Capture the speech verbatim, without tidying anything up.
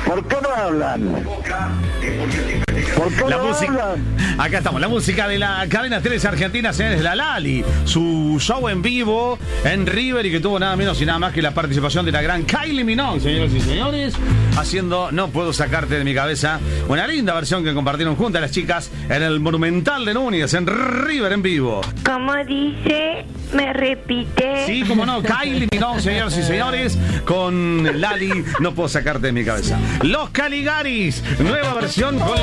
¿Por qué no hablan? ¿Por qué La no música, hablan? acá estamos, la música de la cadena tres Argentina, señores, la Lali, su show en vivo en River y que tuvo nada menos y nada más que la participación de la gran Kylie Minogue, señoras y señores, haciendo No Puedo Sacarte de Mi Cabeza, una linda versión que compartieron juntas las chicas en el Monumental de Núñez, en River en vivo. Como dice, me repite. Sí, como no, Kylie Minogue, señoras y señores, con Lali, No Puedo Sacarte de Mi Cabeza. Los Caligaris, nueva versión con